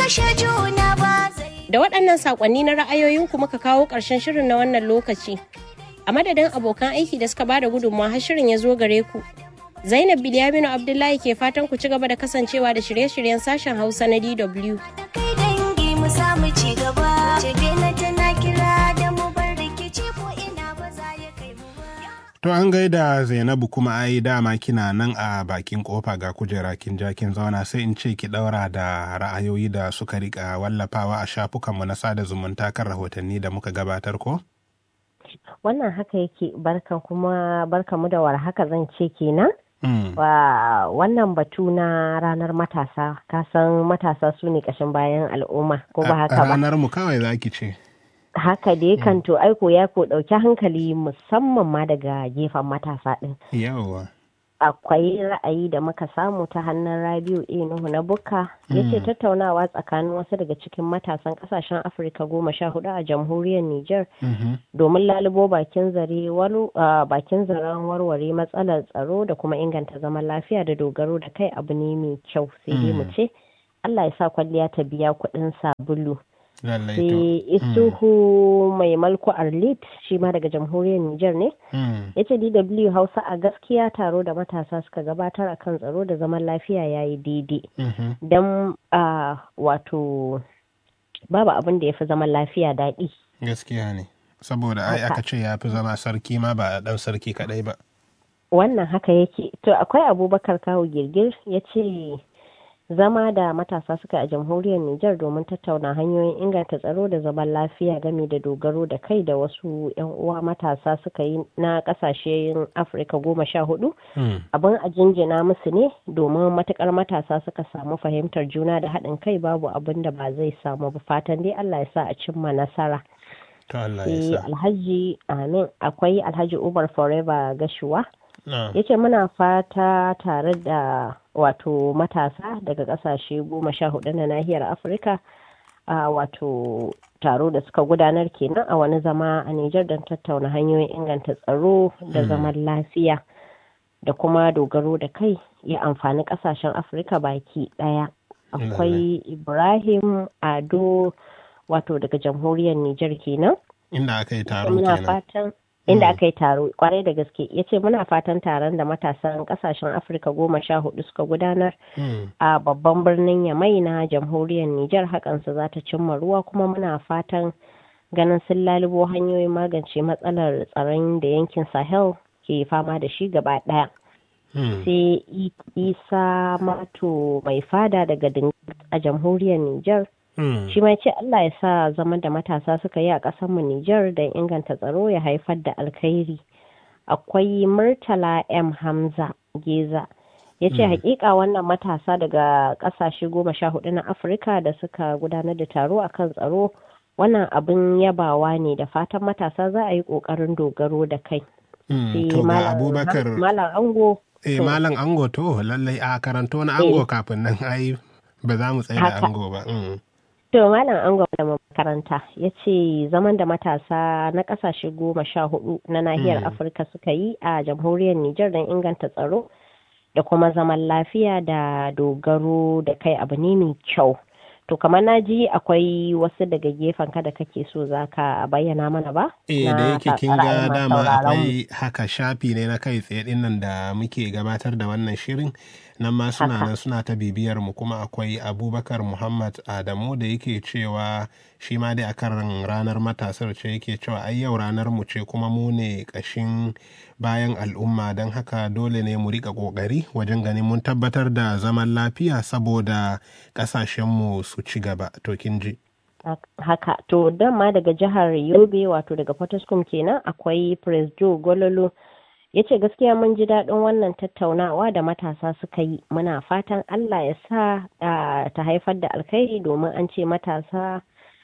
Da waɗannan saƙonni na ra'ayoyinku muka kawo ƙarshen shirin na wannan lokaci. A madadin abokan aiki da suka bada gudunmawa har shirin ya zo gare ku. Zainab Bilyaminu Abdullahi ke fatan ku ci gaba da kasancewa da shirye-shiryen sashen Hausa na DW. To an gaida Zainabu kuma ai dama kina nan a bakin kofa ga kujera kin ja kin zauna sai in ce ki daura da ra'ayoyi da suka rika wallafawa a shafukanmu na sada zumunta kan rahotanni da muka gabatar ko? Wannan haka yake barka mu da warhaka zan ce kenan. Wannan batu na ranar matasa, kasan matasa su ne kashin bayan al'umma ko ba haka ba? Ranar mu kawai zaki ce. Haka dai kan to aiko ya ko ɗauki hankali musamman ma daga gefen matasa ɗin. Yawa. Akwai ra'ayi da muka samu ta hannun Rabiu Nuhu na Bukka yace tattaunawa tsakanin wasu daga cikin matasan ƙasashen Afirka 14 a jamhuriyar Nijar domin lalubo bakin zaren warware matsalar tsaro da kuma inganta zaman lafiya da dogaro da kai abu ne mai kyau sai dai mu ce Allah ya sa kwalliya ta biya kuɗin sabulu. sai isuhu mai malku arlit shi ma daga jamhuriyar Nijar ne ya ce DW Hausa a gaskiya taro da matasa suka gabatar a kan tsaro da zaman lafiya ya yi daidai don wato babu abin da ya fi zaman lafiya daɗi. Gaskiya ne saboda ai aka ce ya fi zama sarki ma ba ɗan sarki kaɗai ba. Wannan haka yake. To akwai Abubakar Kawu Girgir ya ce zama da matasa suka a jamhuriyar Nijar domin tattauna hanyoyin inganta tsaro da zaman lafiya game da dogaro da kai da wasu 'yan uwa matasa suka yi na kasashen Afirka 14 abin a jinjina musu ne domin matukar matasa suka samu fahimtar juna da haɗin kai babu abin da ba zai samu ba fatan dai Allah ya sa a cimma nasara. Alhaji Amin akwai Alhaji Umar Forever Gashuwa yace muna fata tare da wato matasa daga kasashe 14 na nahiyar Afirka wato taro da suka gudanar kenan a wani zama a Nijar don tattauna hanyoyin inganta tsaro da zaman lafiya da kuma dogaro da kai ya amfani kasashen Afirka baki daya. Akwai Ibrahim Ado wato daga jamhuriyar Nijar kenan inda aka yi taro kenan. Inda aka yi taro kwarai da gaske ya ce muna fatan taron da matasan kasashen Afirka 14 suka gudanar a babban birnin Yamai na jamhuriyar Nijar hakansa za ta cimma ruwa kuma muna fatan ganin sun lalubo hanyoyin magance matsalar tsaron da yankin Sahel ke fama da shi gaba daya. Sai Isa Mato mai fada daga a jamhuriyar Nijar shi ma ce Allah ya sa zaman da matasa suka yi a ƙasarmu Nijar don inganta tsaro ya haifar da alkhairi. Akwai Murtala M. Hamza Geza ya ce hakika wannan matasa daga ƙasashe 14 na Afirka da suka gudanar da taro a kan tsaro wannan abin yabawa ne da fatan matasa za a yi ƙoƙarin dogaro da kai. To ga Abubakar Malam Ango. Malam Ango to lallai a karanto na Ango kafin nan ai ba za mu tsaye da Ango ba. To Malam Ango da makaranta ya ce zaman da matasa na kasashe 14 na nahiyar Afirka suka yi a jamhuriyar Nijar don inganta tsaro da kuma zaman lafiya da dogaro da kai abu ne mai kyau. To kamar na ji akwai wasu daga gefen ka da kake so za ka bayyana mana ba? Da yake kin ga dama akwai haka shafi ne na kai tsaye din nan da muke gabatar da wannan shirin nan ma suna nan suna ta bibiyar mu kuma akwai Abubakar Muhammad Adamu da yake cewa shi ma dai akan ranar matasar ce yake cewa ai yau ranar mu ce kuma mu ne kashin bayan al'umma don haka dole ne mu rika kokari wajen ganin mun tabbatar da zaman lafiya saboda kasashenmu su ci gaba to kin ji. Haka to dama daga jihar Yobe wato daga Potoskum kenan akwai Presdo Gololo ya ce gaskiya mun ji daɗin wannan tattaunawa da matasa suka yi muna fatan Allah ya sa ta haifar da alkhairi domin an ce matasa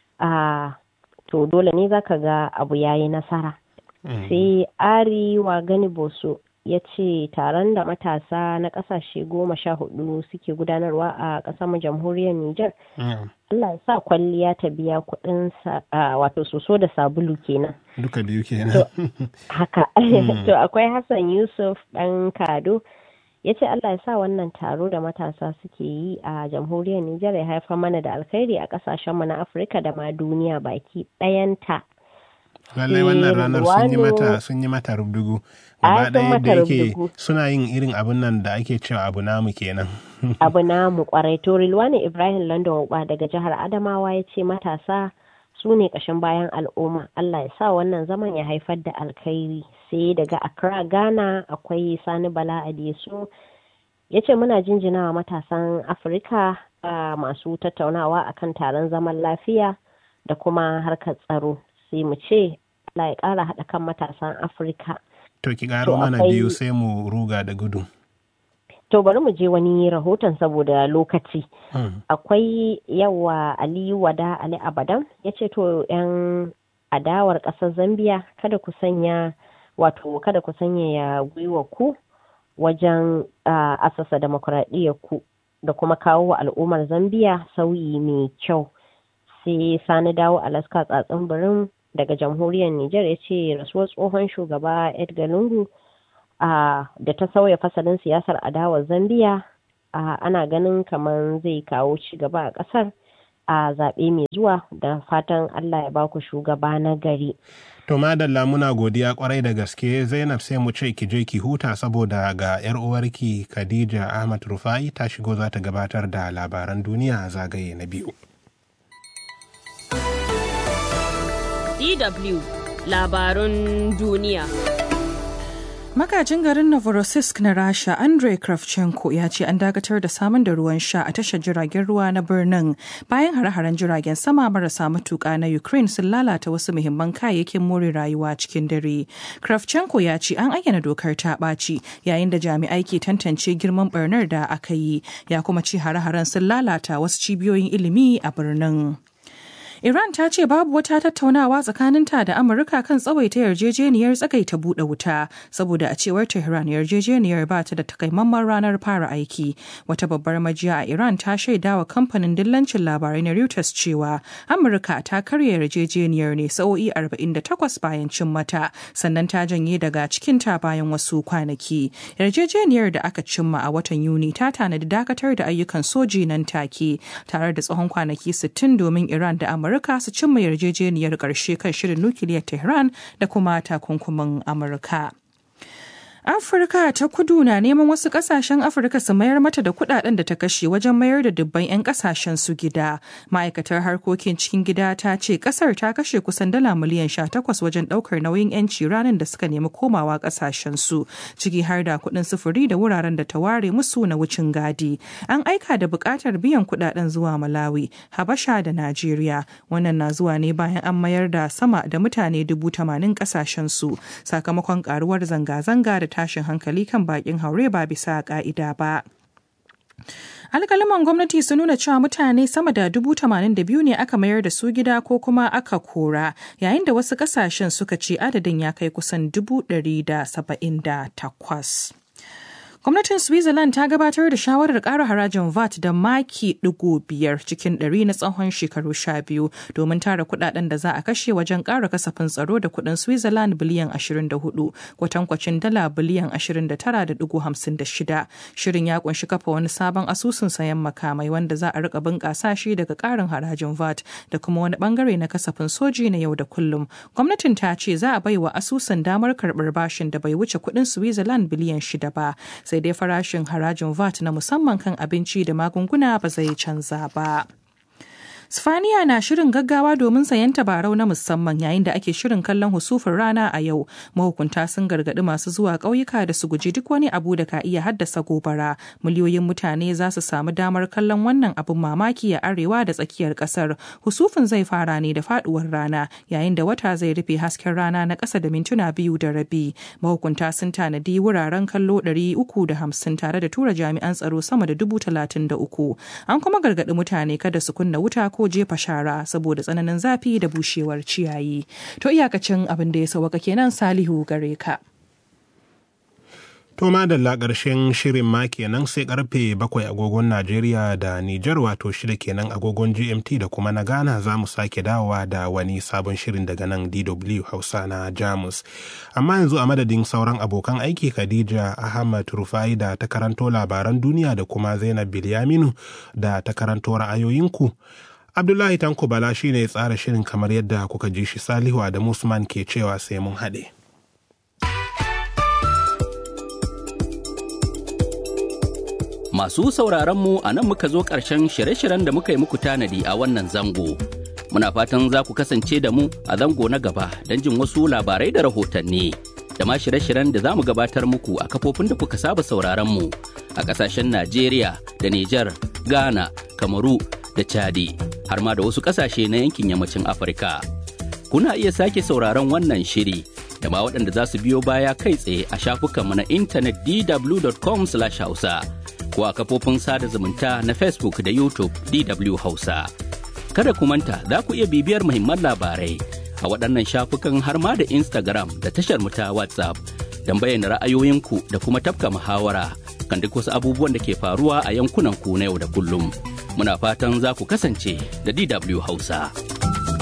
to dole ne zaka ga abu yayi nasara. Sai Ari wa gani Boso ya ce taron da matasa na kasashe 14 suke gudanarwa a ƙasar jamhuriyar Nijar. Allah ya sa kwalliya ta biya kuɗin wato soso da sabulu kenan. Duka biyu kenan. Haka. To akwai Hassan Yusuf ɗan Kado ya ce Allah ya sa wannan taro da matasa suke yi a jamhuriyar Nijar ya haifar mana da alkhairi a kasashenmu na Afirka da ma duniya baki ɗayanta. Lallai wannan ranar sun yi mata rubdugu. Gaba ɗaya da yake suna yin irin abun nan da ake cewa abu namu kenan. Abu namu kwarai. To Rilwani Ibrahim London Uba daga jihar Adamawa ya ce matasa su ne ƙashin bayan al'umma. Allah ya sa wannan zaman ya haifar da alkhairi. Sai daga Accra Ghana akwai Sani Bala Adesu ya ce muna jinjinawa matasan Afirka masu tattaunawa akan taron zaman lafiya da kuma harkar tsaro. Sai mu ce Allah ya ƙara haɗa kan matasan Afirka. To ki ƙaro mana biyu sai mu ruga da gudu. To bari mu je wani rahoton saboda lokaci. Akwai yawa Aliyu Wada Ali Abadan ya ce to 'yan adawar ƙasar Zambiya kada ku sanya ya gwiwa ku wajen asasa demokuraɗiyyar ku da kuma kawo wa al'ummar Zambiya sauyi mai kyau. Sai Sani Dawo Alaska Tsatsin Birin daga jamhuriyar Nijar ya ce rasuwar tsohon shugaba Edgar Lungu da ta sauya fasalin siyasar adawar Zambiya ana ganin kamar zai kawo ci gaba a ƙasar a zaɓe mai zuwa da fatan Allah ya baku shugaba na gari. To madalla muna godiya kwarai da gaske Zainab sai mu ce ki je ki huta saboda ga 'yar uwarki Khadija Ahmad Rufai ta shigo za ta gabatar da labaran duniya a zagaye na biyu. DW labarun duniya. Magajin garin Novorossiysk na Rasha, Andrei Kravchenko ya ce an dakatar da samun da ruwan sha a tashar jiragen ruwa na birnin bayan hare-haren jiragen sama marasa matuƙa na Ukraine sun lalata wasu muhimman kayayyakin more rayuwa cikin dare. Kravchenko ya ce an ayyana dokar ta ɓaci yayin da jami'ai ke tantance girman barnar da aka yi, ya kuma ce hare-haren sun lalata wasu cibiyoyin ilimi a birnin. Iran ta ce babu wata tattaunawa tsakaninta da Amurka kan tsawaita yarjejeniyar tsagaita buɗe wuta saboda a cewar Tehran yarjejeniyar ba ta da takamaiman ranar fara aiki. Wata babbar majiya a Iran ta shaida wa kamfanin dillancin labarai na Reuters cewa Amurka ta karya yarjejeniyar ne sa'o'i 48 bayan cin mata sannan ta janye daga cikinta bayan wasu kwanaki. Yarjejeniyar da aka cimma a watan Yuni ta tanadi dakatar da ayyukan soji nan take tare da tsawon kwanaki 60 domin Iran da Amurka su cimma yarjejeniyar ƙarshe kan shirin nukiliyar Tehran da kuma takunkumin Amurka. Afirka ta kudu na neman wasu kasashen Afirka su mayar mata da kudaden da ta kashe wajen mayar da dubban 'yan kasashen su gida. Ma'aikatar harkokin cikin gida ta ce kasar ta kashe kusan dala miliyan 18 wajen daukar nauyin 'yanci ranar da suka nemi komawa kasashen su, ciki har da kudin sufuri da wuraren da ta ware musu na wucin gadi. An aika da bukatar biyan kudaden zuwa Malawi, Habasha da Najeriya. Wannan na zuwa ne bayan an mayar da sama da mutane 80,000 kasashen su sakamakon karuwar zanga-zanga da tashin hankali kan bakin haure ba bisa ka'ida ba. Alƙalaman gwamnati sun nuna cewa mutane sama da 82,000 ne aka mayar da su gida ko kuma aka kora, yayin da wasu ƙasashen suka ce adadin ya kai kusan 178. Gwamnatin Switzerland ta gabatar da shawarar ƙara harajin VAT da maki 5% cikin 100 na tsawon shekaru 12 domin tara kuɗaɗen da za a kashe wajen ƙara kasafin tsaro da kuɗin Switzerland biliyan 24 kwatankwacin dala biliyan 29.56. Shirin ya kunshi kafa wani sabon asusun sayan makamai wanda za a rika bunƙasa shi daga ƙarin harajin VAT da kuma wani bangare na kasafin soji na yau da kullum. Gwamnatin ta ce za a baiwa asusun damar karɓar bashin da bai wuce kuɗin Switzerland biliyan 6 ba. Sai dai farashin harajin VAT na musamman kan abinci da magunguna ba zai canza ba. Sifaniya na shirin gaggawa domin sayan tabarau na musamman yayin da ake shirin kallon husufin rana a yau. Mahukunta sun gargaɗi masu zuwa ƙauyuka da su guji duk wani abu da ka iya haddasa gobara. Miliyoyin mutane za su samu damar kallon wannan abin mamaki a arewa da tsakiyar ƙasar. Husufin zai fara ne da faɗuwar rana yayin da wata zai rufe hasken rana na ƙasa da mintuna 2.5. Mahukunta sun tanadi wuraren kallo 350 tare da tura jami'an tsaro sama da 33,000. An kuma gargaɗi mutane kada su kunna wuta ko jefa shara saboda tsananin zafi da bushewar ciyayi. To iyakacin abin da ya sauwaka kenan, Salihu gare ka. To madalla ƙarshen shirin ma kenan sai karfe 7 agogon Najeriya da Nijar wato 6 kenan agogon GMT da kuma na Ghana za mu sake dawowa da wani sabon shirin daga nan DW Hausa na Jamus. Amma yanzu a madadin sauran abokan aiki Khadija Ahmad Rufai da ta karanto labaran duniya da kuma Zainab Bilyaminu da ta karanto ra'ayoyinku. Abdullahi Tanko Bala shine ya tsara shirin kamar yadda kuka ji shi. Salihu Adamu Usman ke cewa sai mun haɗe. Masu sauraronmu a nan muka zo ƙarshen shirye-shiryen da muka yi muku tanadi a wannan zango. Muna fatan za ku kasance da mu a zango na gaba don jin wasu labarai da rahotanni. Da ma shirye-shiryen da za mu gabatar muku a kafofin da kuka saba sauraronmu a ƙasashen Najeriya da Nijar, Ghana, Kamaru da Chadi, har ma da wasu ƙasashe na yankin yammacin Afirka. Kuna iya sake sauraron wannan shiri da ma waɗanda za su biyo baya kai tsaye a shafukanmu na intanet dw.com/hausa. ko a kafofin sada zumunta na Facebook da YouTube DW Hausa. Kada ku manta za ku iya bibiyar muhimman labarai a waɗannan shafukan har ma da Instagram da tashar mu ta WhatsApp don bayyana ra'ayoyinku da kuma tafka muhawara kan duk wasu abubuwan da ke faruwa a yankunan ku na yau da kullum. Muna fatan za ku kasance da DW Hausa.